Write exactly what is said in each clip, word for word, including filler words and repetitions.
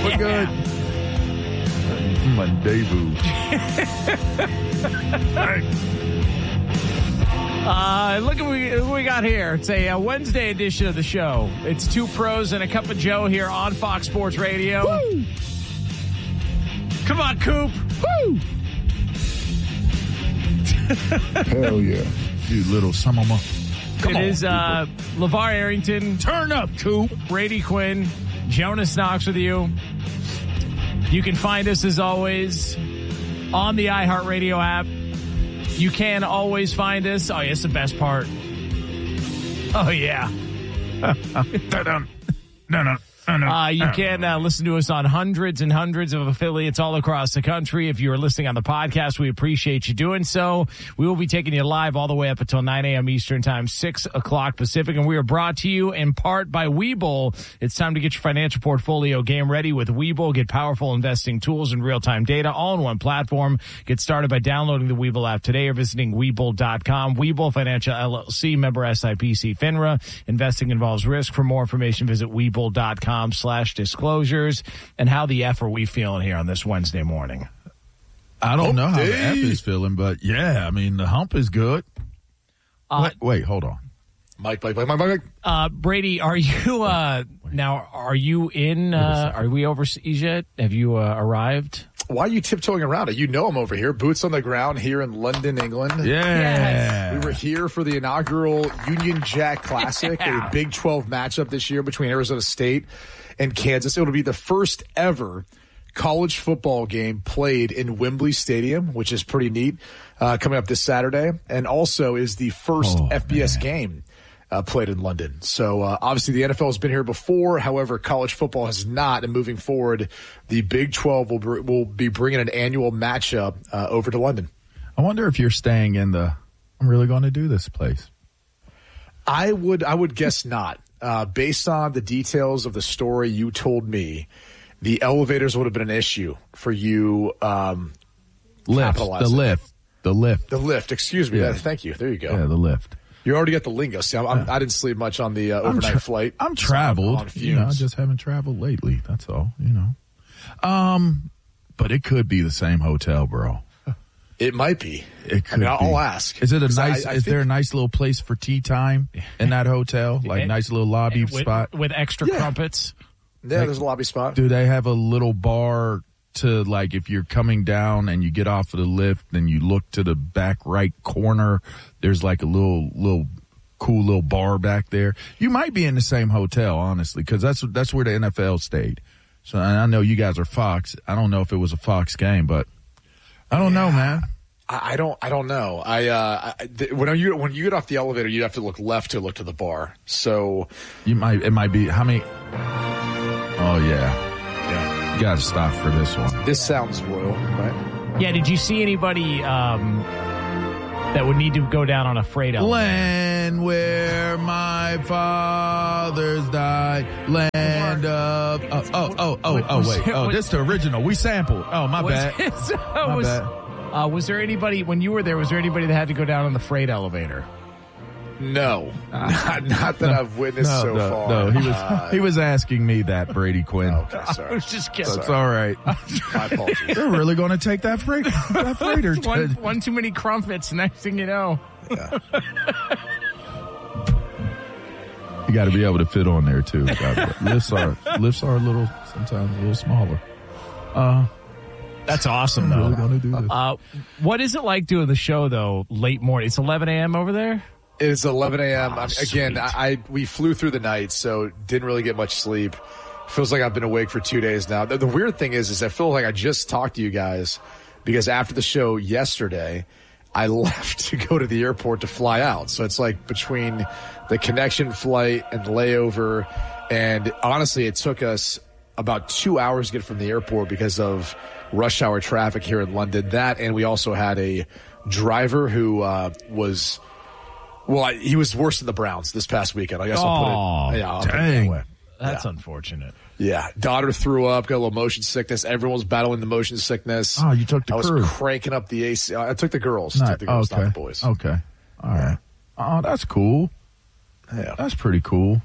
We're good. Rendezvous. Uh, look at what we, what we got here. It's a, a Wednesday edition of the show. It's two pros and a cup of Joe here on Fox Sports Radio. Woo! Come on, Coop. Woo! Hell yeah. You little son of a... Come it on, is uh, LeVar Arrington. Turn up, Coop. Brady Quinn. Jonas Knox with you. You can find us, as always, on the iHeartRadio app. You can always find us. Oh, yeah, it's the best part. Oh, yeah. No, no. Uh, you can uh, listen to us on hundreds and hundreds of affiliates all across the country. If you are listening on the podcast, we appreciate you doing so. We will be taking you live all the way up until nine a.m. Eastern Time, six o'clock Pacific. And we are brought to you in part by Webull. It's time to get your financial portfolio game ready with Webull. Get powerful investing tools and real-time data all in one platform. Get started by downloading the Webull app today or visiting Webull dot com. Webull Financial L L C, member S I P C FINRA. Investing involves risk. For more information, visit Webull dot com. slash disclosures. And how the F are we feeling here on this Wednesday morning? I don't know how day. the F is feeling, but yeah, I mean, the hump is good. Uh, wait, wait, hold on. Mike, Mike, Mike, Mike, Mike. Uh, Brady, are you, uh, now, are you in, uh, are we overseas yet? Have you uh, arrived? Why are you tiptoeing around it? You know I'm over here. Boots on the ground here in London, England. Yeah. Yes. We were here for the inaugural Union Jack Classic, Yeah. a Big twelve matchup this year between Arizona State and Kansas. It'll be the first ever college football game played in Wembley Stadium, which is pretty neat, uh, coming up this Saturday, and also is the first Oh, F B S man. game uh, played in London. So uh, obviously the N F L has been here before. However, college football has not. And moving forward, the Big twelve will, br- will be bringing an annual matchup uh, over to London. I wonder if you're staying in the, I'm really going to do this place. I would I would guess not. Uh, based on the details of the story you told me, the elevators would have been an issue for you. Um, Lift, the capitalizing. lift, the lift. The lift, excuse me. Yeah. Yeah, thank you. There you go. Yeah, the lift. You already got the lingo. See, I'm, I'm, I didn't sleep much on the uh, I'm overnight tra- flight. I'm so traveled. on You know, I fumes. just haven't traveled lately. That's all, you know. Um, but it could be the same hotel, bro. It might be. It could I mean, I'll, be. I'll ask. Is it a 'Cause nice, I, I is think, there a nice little place for tea time in that hotel? Like And- nice little lobby with, spot? with extra Yeah. crumpets. Yeah, there's a lobby spot. Do they have a little bar to, like, if you're coming down and you get off of the lift and you look to the back right corner, there's like a little, little cool little bar back there. You might be in the same hotel, honestly, because that's, that's where the N F L stayed. So and I know you guys are Fox. I don't know if it was a Fox game, but I don't know, man. I, I don't. I don't know. I, uh, I th- when you when you get off the elevator, you have to look left to look to the bar. So You might, it might be, how many? Oh, yeah. yeah, You got to stop for this one. this sounds royal, right? Yeah, did you see anybody um, that would need to go down on a freight elevator? Land where my fathers died. Land of, oh, oh, oh, oh, oh, wait. Oh, this is the original. We sampled. Oh, my Was, bad. it- My was, bad. Uh, was there anybody, when you were there, was there anybody that had to go down on the freight elevator? No, not, not that I've witnessed No, so no, far. no. He was, Uh, he was asking me that, Brady Quinn. okay, I sorry. was just kidding. That's all right. My apologies. They're really going to take that freight, that freighter. one, one too many crumpets, next thing you know. You got to be able to fit on there too. Lifts are lifts are a little sometimes a little smaller. Uh, That's awesome, I'm really though. going to do this. Uh, what is it like doing the show, though, late morning? It's eleven a.m. over there? It's eleven a.m. Oh, I'm- Again, sweet. I, I we flew through the night, so didn't really get much sleep. Feels like I've been awake for two days now. The, the weird thing is, is I feel like I just talked to you guys because after the show yesterday, I left to go to the airport to fly out. So it's like between the connection flight and layover, and honestly, it took us about two hours to get from the airport because of rush hour traffic here in London. That, and we also had a driver who uh, was, well, I, he was worse than the Browns this past weekend. I guess I'll Aw, put it, yeah, I'll put it that dang. way. That's Yeah. unfortunate. Yeah, daughter threw up, got a little motion sickness. Everyone was battling the motion sickness. Oh, you took the I was crew. cranking up the A C. I took the girls. Not- took the girls, okay. not the boys. Okay. All right. Oh, that's cool. Yeah. That's pretty cool.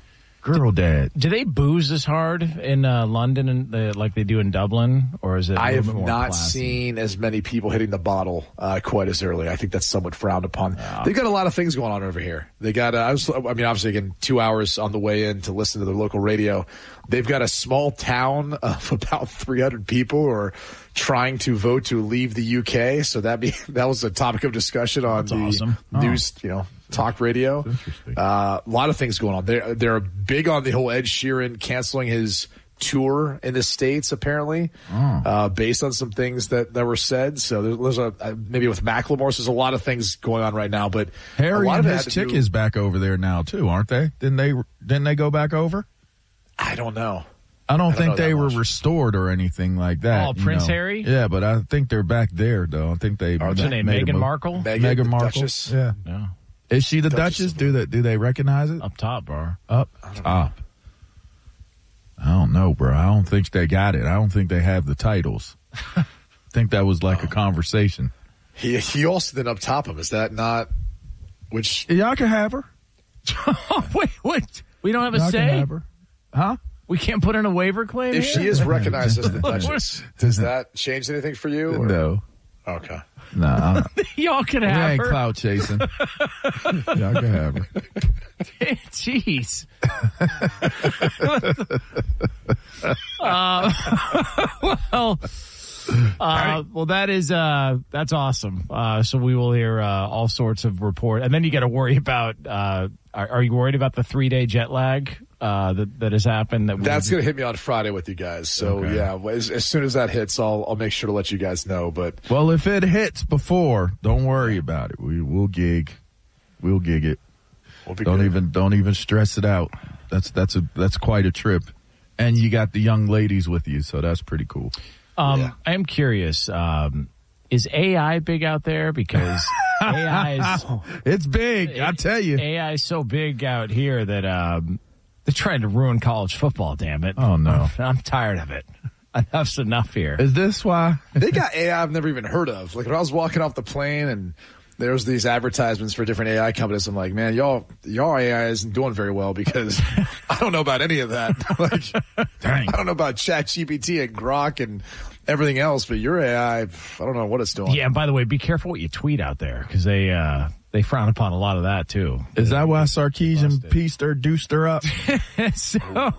Girl dad. Do they booze as hard in uh, London and uh, like they do in Dublin, or is it? I have more not classy? seen as many people hitting the bottle uh, quite as early. I think that's somewhat frowned upon. Oh. They've got a lot of things going on over here. They got, uh, I, was, I mean, obviously, again, two hours on the way in to listen to the local radio. They've got a small town of about three hundred people who are trying to vote to leave the U K. So that be that was a topic of discussion on that's the awesome. news, oh. you know. Talk radio. Uh, a lot of things going on. They're, they're big on the whole Ed Sheeran canceling his tour in the States, apparently, oh. uh, based on some things that, that were said. So there's, there's a, uh, maybe with Macklemore, so there's a lot of things going on right now. But Harry a lot and of his chick do, is back over there now, too, aren't they? Didn't they, didn't they go back over? I don't know. I don't I don't think they were much. restored or anything like that. Oh, Prince know. Harry? Yeah, but I think they're back there, though. I think they What's her name? Meghan Markle? Meghan, Meghan Markle. Duchess. Yeah. Yeah. Is she the Duchess Duchess? Do they, do they recognize it? Up top, bro. Up I top. I don't know, bro. I don't think they got it. I don't think they have the titles. I think that was like oh. a conversation. He he also then up top of him. Is that not? Which y'all can have her. wait, wait. We don't have a y'all say. Can have her. Huh? We can't put in a waiver claim. If here? she is recognized as the Duchess, does that change anything for you? Or? No. Okay. No, nah, y'all can we have ain't her. Clout chasing. Y'all can have her. Jeez. uh, well, uh, well, that is uh, that's awesome. Uh, so we will hear uh, all sorts of report, and then you got to worry about. Uh, are, are you worried about the three day jet lag uh, that that has happened? That that's going to hit me on Friday with you guys. So okay. yeah, as, as soon as that hits, I'll I'll make sure to let you guys know. But well, if it hits before, don't worry about it. We we'll gig, we'll gig it. We'll be don't good. even don't even stress it out. That's that's a that's quite a trip, and you got the young ladies with you, so that's pretty cool. Um, yeah. I am curious. Um, is A I big out there? Because A I is it's big. I tell you, A I is so big out here that um, they're trying to ruin college football. Damn it! Oh no, I'm, I'm tired of it. Enough's enough here. Is this why they got A I I've never even heard of? Like when I was walking off the plane and there's these advertisements for different A I companies. I'm like, man, y'all, y'all A I isn't doing very well because I don't know about any of that. Like, dang, I don't know about ChatGPT and Grok and everything else, but your A I, I don't know what it's doing. Yeah. And by the way, be careful what you tweet out there because they uh, they frown upon a lot of that too. Is that why Sarkeesian pieced her, deuced her up? so,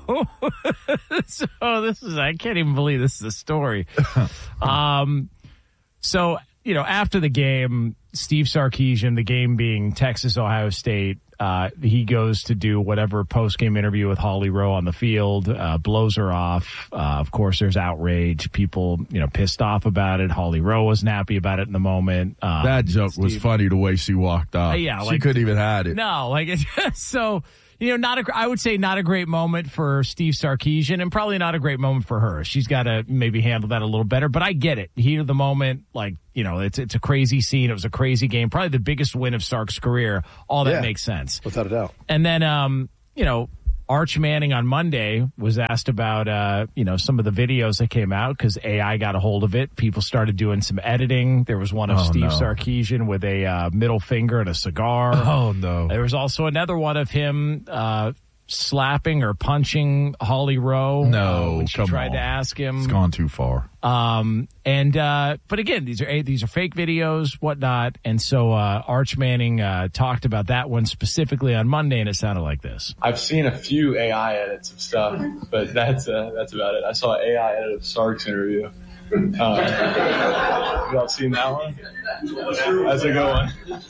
so this is I can't even believe this is a story. um, so you know, after the game, Steve Sarkisian, the game being Texas, Ohio State, uh, he goes to do whatever post-game interview with Holly Rowe on the field, uh, blows her off. Uh, of course, there's outrage. People, you know, pissed off about it. Holly Rowe wasn't happy about it in the moment. Um, that joke Steve, was funny the way she walked off. Uh, yeah, she like, couldn't even hide it. No, like, it's just so... You know, not a, I would say not a great moment for Steve Sarkisian and probably not a great moment for her. She's got to maybe handle that a little better, but I get it. Heat of the moment, like, you know, it's it's a crazy scene. It was a crazy game. Probably the biggest win of Sark's career. All that yeah, makes sense. Without a doubt. And then, um, you know, Arch Manning on Monday was asked about, uh, you know, some of the videos that came out because A I got a hold of it. People started doing some editing. There was one of oh, Steve no. Sarkisian with a uh, middle finger and a cigar. Oh, no. There was also another one of him uh, slapping or punching Holly Rowe. No, uh, when she come tried on. to ask him. It's gone too far. Um, and, uh, but again, these are, these are fake videos, whatnot. And so, uh, Arch Manning, uh, talked about that one specifically on Monday, and it sounded like this. I've seen a few A I edits of stuff, but that's, uh, that's about it. I saw an A I edit of Sark's interview. Um, y'all seen that one? That's a good one.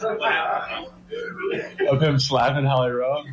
Of him slapping Holly Rowe.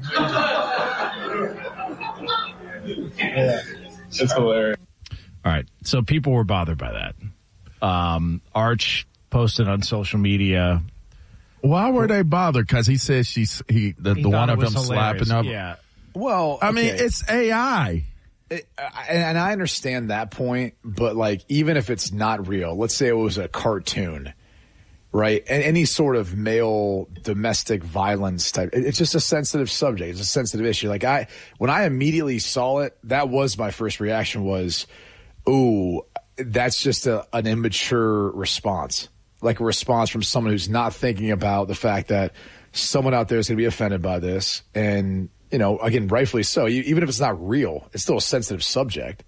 Yeah, it's hilarious. All right. So people were bothered by that. Um, Arch posted on social media. Why were they bothered? Because he says she's he the, He the one thought of it was them hilarious. slapping up. Yeah. Well, I mean, okay. it's A I. It, and, and I understand that point, but like, even if it's not real, let's say it was a cartoon, right? And any sort of male domestic violence type, it, it's just a sensitive subject. It's a sensitive issue. Like I, when I immediately saw it, that was my first reaction was, ooh, that's just a, an immature response. Like a response from someone who's not thinking about the fact that someone out there is going to be offended by this and you know, again, rightfully so. Even if it's not real, it's still a sensitive subject.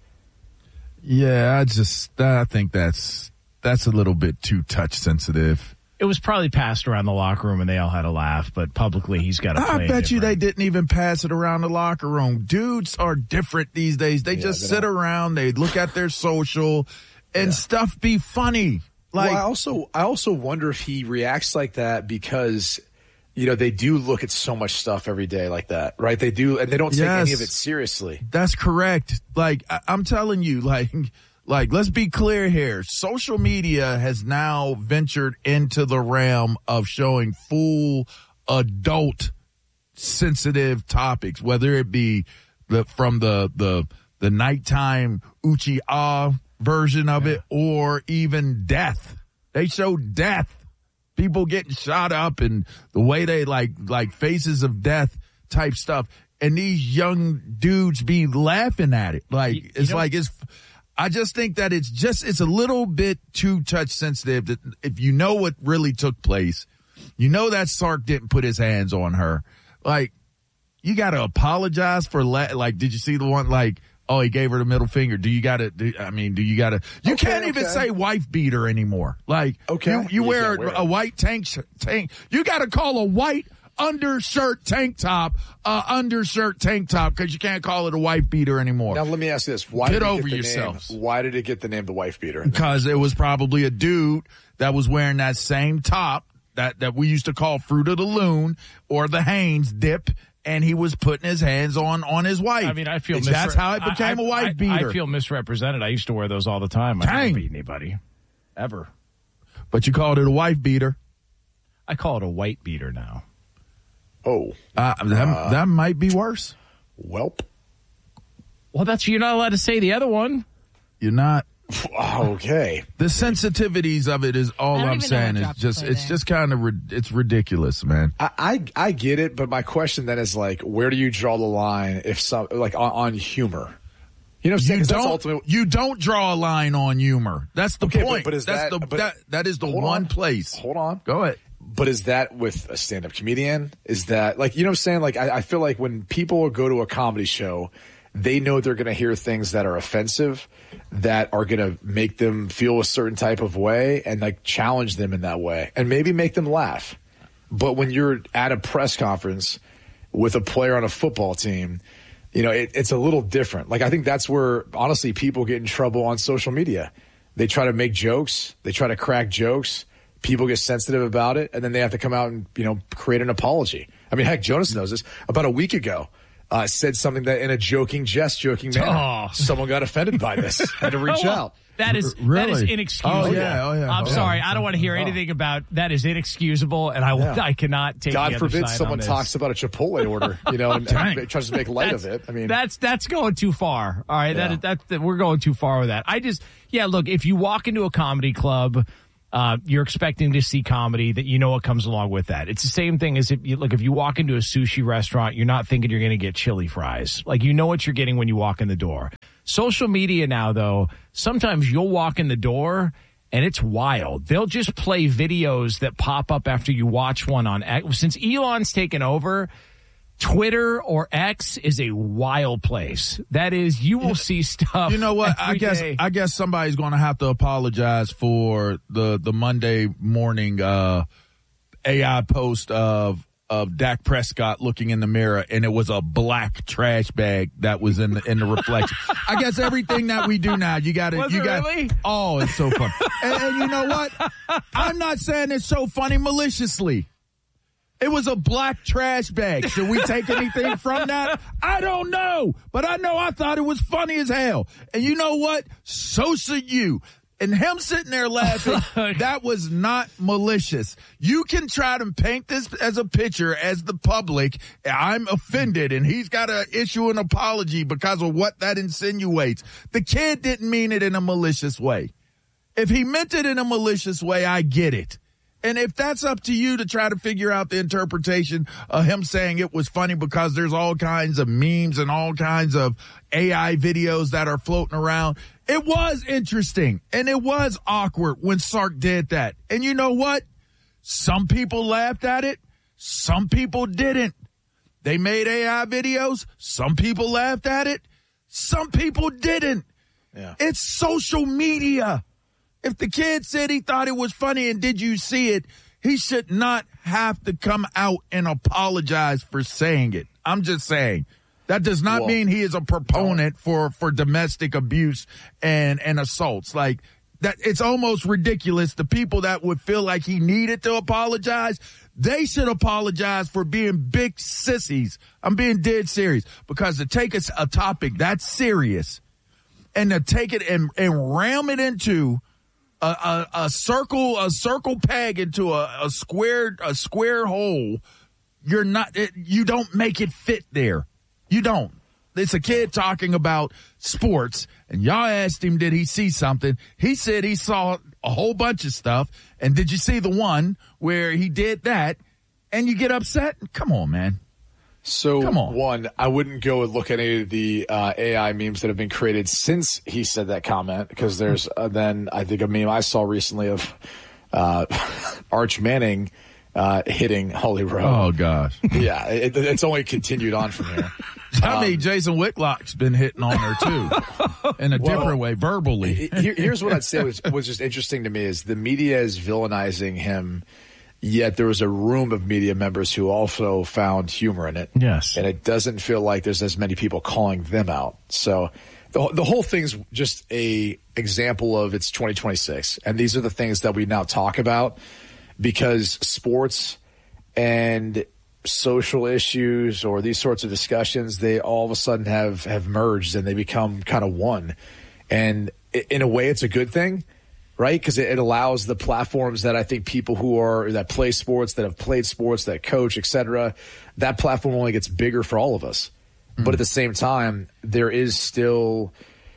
Yeah, I just I think that's that's a little bit too touch sensitive. It was probably passed around the locker room and they all had a laugh, but publicly he's got to play I bet different. you they didn't even pass it around the locker room. Dudes are different these days. They yeah, just they sit don't. around, they look at their social, and yeah. stuff be funny. Like, well, I also I also wonder if he reacts like that because, you know, they do look at so much stuff every day like that, right? They do, and they don't take yes, any of it seriously. That's correct. Like, I, I'm telling you, like, like, let's be clear here. Social media has now ventured into the realm of showing full adult sensitive topics, whether it be the from the the the nighttime Uchi-ah version of yeah. it, or even death. They show death. People getting shot up and the way they like, like faces of death type stuff. And these young dudes be laughing at it. Like, you, it's you like, it's, I just think that it's just, it's a little bit too touch sensitive that if you know what really took place, you know that Sark didn't put his hands on her. Like, you got to apologize for, la- like, did you see the one, like, oh, he gave her the middle finger. Do you got to, I mean, do you got to, you okay, can't even okay. say wife beater anymore. Like, okay. you, you, you wear, wear a white tank, tank, you got to call a white undershirt tank top, uh, undershirt tank top, because you can't call it a wife beater anymore. Now, let me ask you this. Why Get did it over get the yourselves. Name, why did it get the name the wife beater? Because it was probably a dude that was wearing that same top that, that we used to call Fruit of the Loon or the Hanes dip. And he was putting his hands on, on his wife. I mean, I feel misre- that's how it became I, a wife I, beater. I feel misrepresented. I used to wear those all the time. I Dang. never beat anybody. Ever. But you called it a wife beater. I call it a white beater now. Oh. Uh, that, uh, that might be worse. Welp. Well, that's, you're not allowed to say the other one. You're not. Okay. The sensitivities of it is all I'm saying is just, it's there. just kind of, it's ridiculous, man. I, I, I get it, but my question then is like, where do you draw the line if some, like on, on humor? You know what I'm saying? You don't, ultimate... you don't draw a line on humor. That's the okay, point. But, but is That's that, the, but, that, that is the one on. place. Hold on. Go ahead. But is that with a stand-up comedian? Is that like, you know what I'm saying? Like, I, I feel like when people go to a comedy show, they know they're going to hear things that are offensive, that are going to make them feel a certain type of way and like challenge them in that way and maybe make them laugh. But when you're at a press conference with a player on a football team, you know, it, it's a little different. Like, I think that's where, honestly, people get in trouble on social media. They try to make jokes. They try to crack jokes. People get sensitive about it, and then they have to come out and, you know, create an apology. I mean, heck, Jonas knows this. About a week ago, Uh, said something that in a joking jest, joking manner. Oh. Someone got offended by this. Had to reach out. That is really? that is inexcusable. Oh, yeah, oh, yeah. I'm oh, sorry. yeah. I don't want to hear anything about that. Is inexcusable, and I yeah. I cannot take. God the forbid other side someone on talks this. about a Chipotle order, you know, and, and tries to make light that's, of it. I mean, that's that's going too far. All right, yeah. that, that that we're going too far with that. I just yeah. Look, if you walk into a comedy club, Uh, you're expecting to see comedy, that you know what comes along with that. It's the same thing as if you look, if you walk into a sushi restaurant, you're not thinking you're going to get chili fries. Like, you know what you're getting when you walk in the door. Social media now, though, sometimes you'll walk in the door and it's wild. They'll just play videos that pop up after you watch one on X. Since Elon's taken over, Twitter or X is a wild place. That is, you will see stuff. You know what? I guess day. I guess somebody's going to have to apologize for the the Monday morning uh, A I post of of Dak Prescott looking in the mirror, and it was a black trash bag that was in the in the reflection. I guess everything that we do now, you got to you got. Really? Oh, it's so fun. and, and you know what? I'm not saying it's so funny maliciously. It was a black trash bag. Should we take anything from that? I don't know. But I know I thought it was funny as hell. And you know what? So should you. And him sitting there laughing, that was not malicious. You can try to paint this as a picture as the public. I'm offended, and he's got to issue an apology because of what that insinuates. The kid didn't mean it in a malicious way. If he meant it in a malicious way, I get it. And if that's up to you to try to figure out the interpretation of him saying it was funny, because there's all kinds of memes and all kinds of A I videos that are floating around, it was interesting and it was awkward when Sark did that. And you know what? Some people laughed at it. Some people didn't. They made A I videos. Some people laughed at it. Some people didn't. Yeah. It's social media. If the kid said he thought it was funny and did you see it, he should not have to come out and apologize for saying it. I'm just saying. That does not well, mean he is a proponent for, for domestic abuse and, and assaults. Like, that, it's almost ridiculous. The people that would feel like he needed to apologize, they should apologize for being big sissies. I'm being dead serious, because to take a, a topic that's serious and to take it and, and ram it into a, a, a circle, a circle peg into a, a square, a square hole, you're not, it, you don't make it fit there. You don't. It's a kid talking about sports, and y'all asked him, did he see something? He said he saw a whole bunch of stuff. And did you see the one where he did that? And you get upset? Come on, man. So, Come on. one, I wouldn't go and look at any of the uh, A I memes that have been created since he said that comment, because there's uh, then, I think, a meme I saw recently of uh, Arch Manning uh, hitting Holly Rowe. Oh, gosh. Yeah, it, it's only continued on from here. I mean, Jason Whitlock's been hitting on her, too, in a Well, different way, verbally. Here, here's what I'd say was, was just interesting to me is the media is villainizing him, yet there was a room of media members who also found humor in it. Yes. And it doesn't feel like there's as many people calling them out. So the, the whole thing's just a example of it's twenty twenty-six. And these are the things that we now talk about, because sports and social issues or these sorts of discussions, they all of a sudden have, have merged and they become kind of one. And in a way, it's a good thing, right? Because it, it allows the platforms that I think people who are, that play sports, that have played sports, that coach, et cetera, that platform only gets bigger for all of us. Mm-hmm. But at the same time, there is still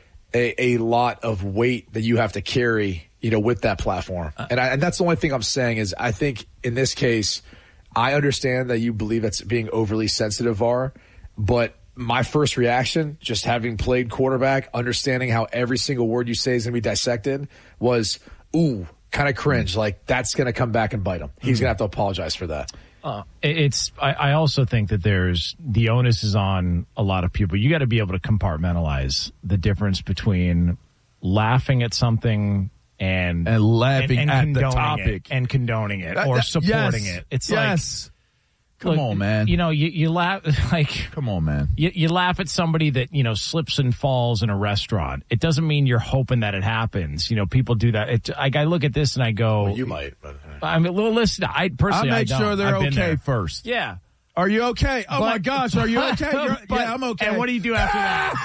a, a lot of weight that you have to carry, you know, with that platform. Uh, and, I, and that's the only thing I'm saying is I think in this case, I understand that you believe that's being overly sensitive, V A R, but my first reaction, just having played quarterback, understanding how every single word you say is going to be dissected, was, ooh, kind of cringe. Like, that's going to come back and bite him. He's mm-hmm. going to have to apologize for that. Uh, it's. I, I also think that there's the onus is on a lot of people. You got to be able to compartmentalize the difference between laughing at something and and laughing and, and at the topic it, and condoning it that, or that, supporting yes, it. It's yes. like, come look, on, man. You know, you, you laugh like, come on, man. You, you laugh at somebody that, you know, slips and falls in a restaurant. It doesn't mean you're hoping that it happens. You know, people do that. It, I, I look at this and I go, well, you might, but I mean, well, listen, I personally, I make I sure they're I've been okay there. first. Yeah. Are you okay? Oh, but, my gosh, are you okay? You're, but, yeah, I'm okay. And what do you do after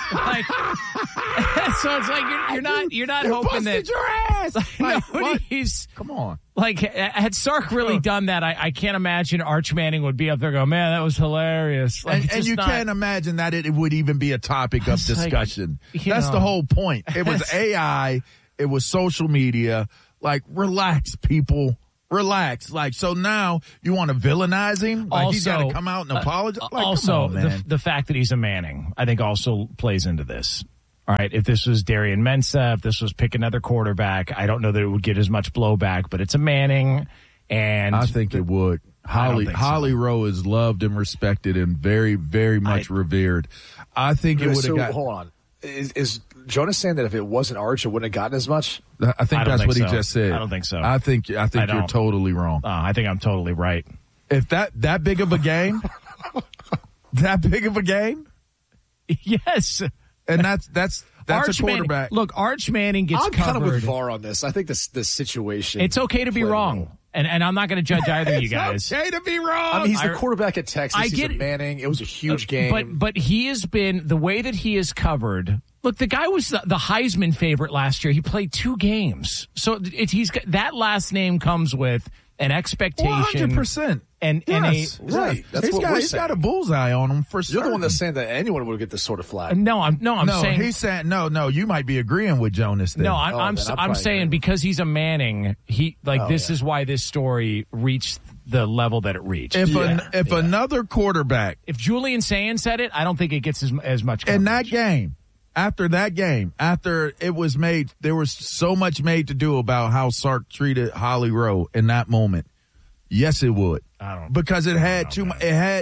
that? Like, so it's like you're, you're not you're not you hoping busted that your ass. Like, Like, nobody's. Come on. Like, had Sark really done that, I, I can't imagine Arch Manning would be up there going, man, that was hilarious. Like, and and you not, can't imagine that it, it would even be a topic of discussion. Like, That's know, the whole point. It was A I. It was social media. Like, relax, people. Relax. Like, so now you want to villainize him? Like, also, he's got to come out and apologize? Like, also, come on, man. The, the fact that he's a Manning, I think, also plays into this. All right, if this was Darian Mensah, if this was pick another quarterback, I don't know that it would get as much blowback, but it's a Manning, and I think it would. Holly Holly so. Rowe is loved and respected and very, very much I, revered. I think it would have so, got. Hold on. Is, is Jonas saying that if it wasn't Arch, it wouldn't have gotten as much? I think I that's think what so. he just said. I don't think so. I think I think I you're totally wrong. Uh, I think I'm totally right. If that that big of a game, that big of a game, yes, and that's that's that's Arch a quarterback. Manning, look, Arch Manning gets I'm covered. kind of with V A R on this. I think this this situation. It's okay to be wrong. And and I'm not going to judge either of you guys. It's okay to be wrong. I mean, he's the I, quarterback at Texas. I he's get a Manning. It was a huge game. But but he has been, the way that he is covered, look, the guy was the, the Heisman favorite last year. He played two games. So it, he's that last name comes with an expectation. one hundred percent. And, yes, and a, right. That's he's what got, we're he's saying. got a bullseye on him for You're certain. the one that's saying that anyone would get this sort of flag. No, I'm no, I'm no, saying he's saying no, no. You might be agreeing with Jonas. Then. No, I'm Oh, I'm, then I'm I'm probably saying agreeing. because he's a Manning, he like Oh, this yeah. is why this story reached the level that it reached. If Yeah, an, if yeah. another quarterback If Julian Sayin said it, I don't think it gets as as much coverage. in that game, after that game, after it was made, there was so much made to do about how Sark treated Holly Rowe in that moment. Yes, it would. I don't because it had know, too man. much. It had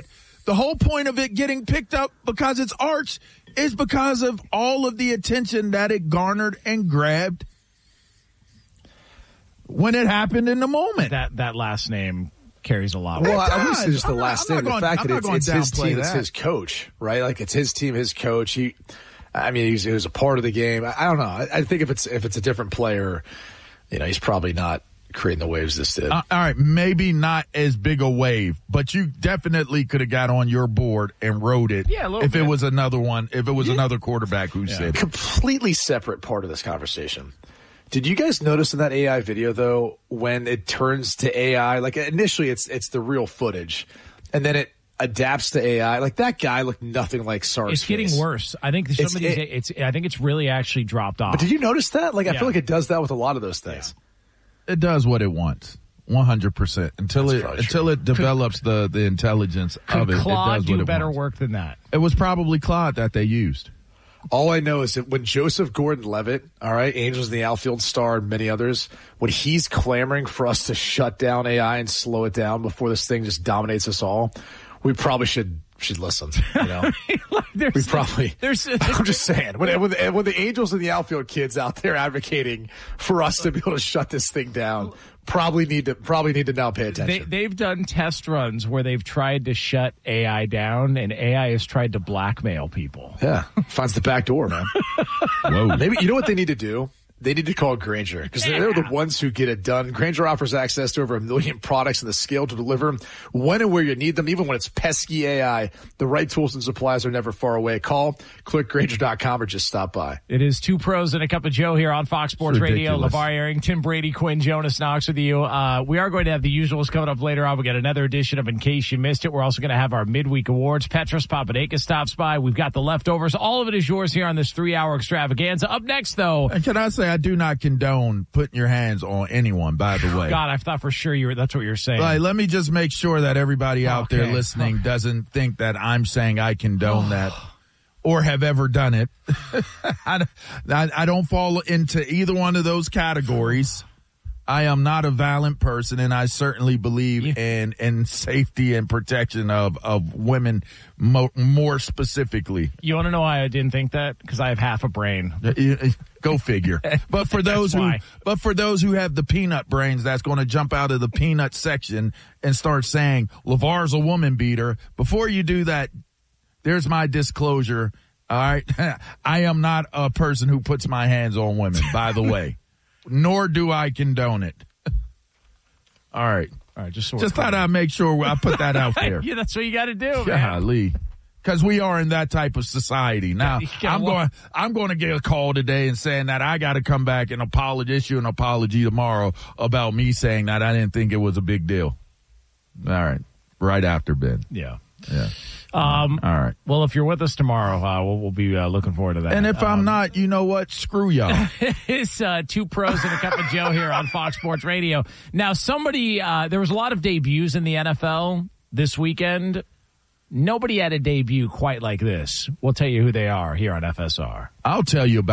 The whole point of it getting picked up because it's Arch is because of all of the attention that it garnered and grabbed when it happened in the moment. That that last name carries a lot. Well, It I would say does. just the I'm last not- thing, I'm the not fact going- that I'm it's, not it's going his to team, downplay it's that. his coach, right? Like it's his team, his coach. He, I mean, he's, he was a part of the game. I, I don't know. I, I think if it's if it's a different player, you know, he's probably not creating the waves this did. Uh, all right, maybe not as big a wave, but you definitely could have got on your board and wrote it. Yeah, a little if bit. it was another one, if it was another quarterback who said it. Completely separate part of this conversation. Did you guys notice in that A I video though, when it turns to A I, like initially it's it's the real footage, and then it adapts to A I. Like that guy looked nothing like Sark's It's getting face. worse. I think some It's- of these. it- it's. I think it's really actually dropped off. But did you notice that? Like I Yeah. feel like it does that with a lot of those things. It does what it wants. one hundred percent. Until That's it probably until true. it develops the, the intelligence Could of it, Claude it does do what it better wants. work than that? It was probably Claude that they used. All I know is that when Joseph Gordon-Levitt, all right, Angels in the outfield star and many others, when he's clamoring for us to shut down A I and slow it down before this thing just dominates us all, we probably should should listen. You know, There's, we probably. There's. I'm just saying, when, when, the, when the Angels and the outfield kids out there advocating for us to be able to shut this thing down, probably need to probably need to now pay They, attention. they've done test runs where they've tried to shut A I down, and A I has tried to blackmail people. yeah, finds the back door, man. Whoa. Maybe you know what they need to do? They need to call Grainger because they're the ones who get it done. Grainger offers access to over a million products and the scale to deliver when and where you need them, even when it's pesky A I. The right tools and supplies are never far away. Call, click Grainger dot com or just stop by. It is Two Pros and a Cup of Joe here on Fox Sports Radio. Ridiculous. LeVar Arrington, Brady Quinn, Jonas Knox with you. Uh, we are going to have the usuals coming up later on. We got another edition of In Case You Missed It. We're also going to have our midweek awards. Petros Papadakis stops by. We've got the leftovers. All of it is yours here on this three-hour extravaganza. Up next, though. And can I say, I do not condone putting your hands on anyone, by the way. God, I thought for sure you were. That's what you're saying. Like, let me just make sure that everybody out there Okay. listening doesn't think that I'm saying I condone that or have ever done it. I, I, I don't fall into either one of those categories. I am not a violent person, and I certainly believe in, in safety and protection of, of women mo- more specifically. You want to know why I didn't think that? Because I have half a brain. Go figure. But for those who, why. but for those who have the peanut brains, that's going to jump out of the peanut section and start saying LeVar's a woman beater. Before you do that, there's my disclosure. All right, I am not a person who puts my hands on women. By the way, nor do I condone it. All right, All right, just so we're just clear. thought I'd make sure I put that out there. Yeah, that's what you got to do, man. Golly. Because we are in that type of society. Now, You gotta I'm walk- going I'm going to get a call today and saying that I got to come back and apologize, issue an apology tomorrow about me saying that I didn't think it was a big deal. All right. Right after, Ben. Yeah. Yeah. Um, All right. Well, if you're with us tomorrow, uh, we'll, we'll be uh, looking forward to that. And if I'm not, you know what? Screw y'all. It's uh, Two Pros and a Cup of Joe here on Fox Sports Radio. Now, somebody, uh, there was a lot of debuts in the N F L this weekend. Nobody had a debut quite like this. We'll tell you who they are here on F S R. I'll tell you about